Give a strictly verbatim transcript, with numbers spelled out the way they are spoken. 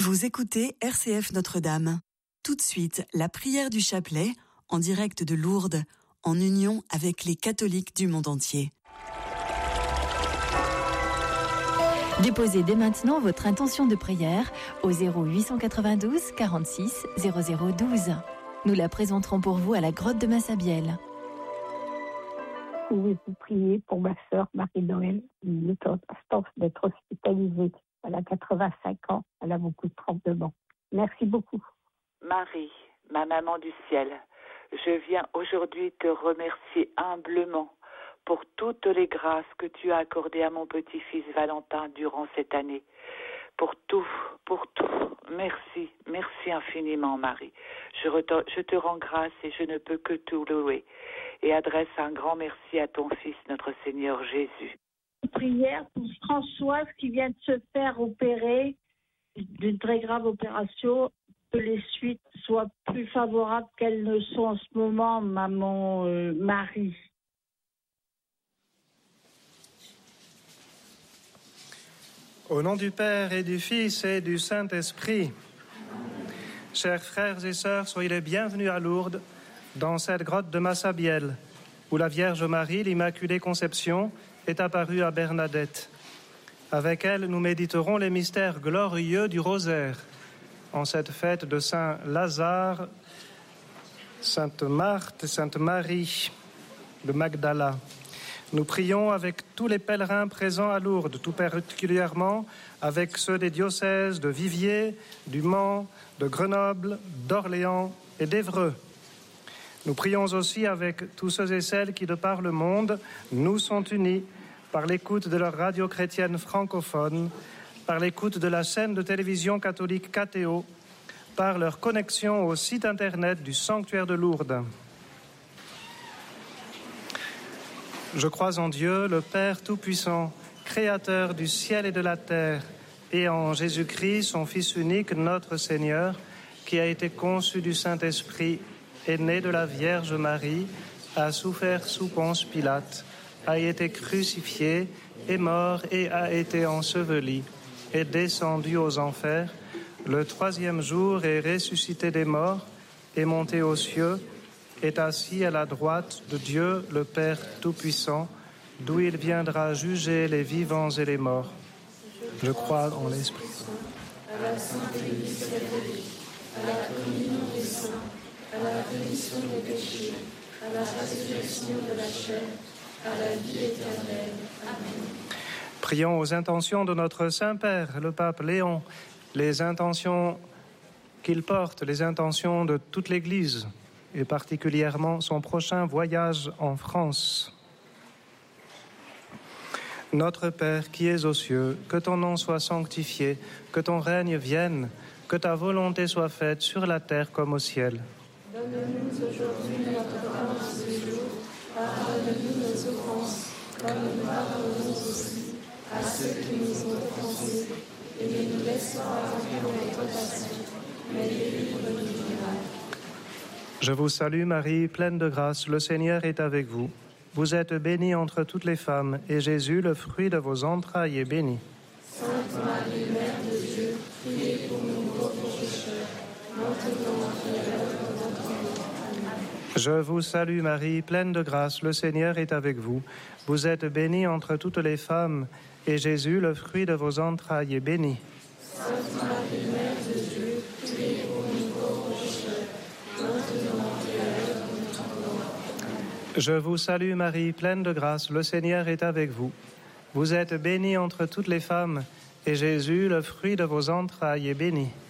Vous écoutez R C F Notre-Dame. Tout de suite, la prière du chapelet, en direct de Lourdes, en union avec les catholiques du monde entier. Déposez dès maintenant votre intention de prière au zéro huit cent quatre-vingt-douze quarante-six zéro zéro douze. Nous la présenterons pour vous à la grotte de Massabielle. Pouvez-vous prier pour ma sœur Marie-Noël, qui est en instance d'être hospitalisée. Elle a quatre-vingt-cinq ans, elle a beaucoup de tremblements. Merci beaucoup. Marie, ma maman du ciel, je viens aujourd'hui te remercier humblement pour toutes les grâces que tu as accordées à mon petit-fils Valentin durant cette année. Pour tout, pour tout. Merci, merci infiniment, Marie. Je, reto- je te rends grâce et je ne peux que te louer. Et adresse un grand merci à ton Fils, notre Seigneur Jésus. Prière pour Françoise qui vient de se faire opérer d'une très grave opération, que les suites soient plus favorables qu'elles ne sont en ce moment, maman euh, Marie. Au nom du Père et du Fils et du Saint-Esprit, chers frères et sœurs, soyez les bienvenus à Lourdes, dans cette grotte de Massabielle, où la Vierge Marie, l'Immaculée Conception, est apparue à Bernadette. Avec elle, nous méditerons les mystères glorieux du rosaire, en cette fête de Saint Lazare, Sainte Marthe et Sainte Marie de Magdala. Nous prions avec tous les pèlerins présents à Lourdes, tout particulièrement avec ceux des diocèses de Viviers, du Mans, de Grenoble, d'Orléans et d'Évreux. Nous prions aussi avec tous ceux et celles qui, de par le monde, nous sont unis par l'écoute de leur radio chrétienne francophone, par l'écoute de la chaîne de télévision catholique K T O, par leur connexion au site internet du sanctuaire de Lourdes. Je crois en Dieu, le Père Tout-Puissant, Créateur du ciel et de la terre, et en Jésus-Christ, son Fils unique, notre Seigneur, qui a été conçu du Saint-Esprit, est né de la Vierge Marie, a souffert sous Ponce Pilate, a été crucifié, est mort et a été enseveli, est descendu aux enfers, le troisième jour est ressuscité des morts, est monté aux cieux, est assis à la droite de Dieu, le Père Tout-Puissant, d'où il viendra juger les vivants et les morts. Je crois en l'Esprit. À la sainteté du salut, à la communion des saints, à la rémission des péchés, à la résurrection de la chair, à la vie éternelle. Amen. Prions aux intentions de notre Saint-Père, le pape Léon, les intentions qu'il porte, les intentions de toute l'Église, et particulièrement son prochain voyage en France. Notre Père qui es aux cieux, que ton nom soit sanctifié, que ton règne vienne, que ta volonté soit faite sur la terre comme au ciel. Donne-nous aujourd'hui notre pain de ce jour. Pardonne-nous nos offenses, comme nous pardonnons aussi à ceux qui nous ont offensés. Et ne nous laisse pas entrer dans les tentations, mais délivre-nous du mal. Je vous salue Marie, pleine de grâce, le Seigneur est avec vous. Vous êtes bénie entre toutes les femmes, et Jésus, le fruit de vos entrailles, est béni. Sainte Marie, Mère de Dieu, priez pour nous pauvres pécheurs, maintenant et à l'heure de notre mort. Amen. Je vous salue Marie, pleine de grâce, le Seigneur est avec vous. Vous êtes bénie entre toutes les femmes, et Jésus, le fruit de vos entrailles, est béni. Sainte Marie, Mère de Dieu, priez pour nous pauvres pécheurs, maintenant et à l'heure de notre mort. Amen. Je vous salue Marie, pleine de grâce, le Seigneur est avec vous. Vous êtes bénie entre toutes les femmes, et Jésus, le fruit de vos entrailles, est béni.